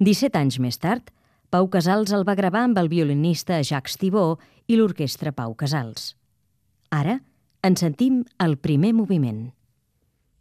17 anys més tard, Pau Casals el va gravar amb el violinista Jacques Thibaud i l'orquestra Pau Casals. Ara en sentim el primer moviment.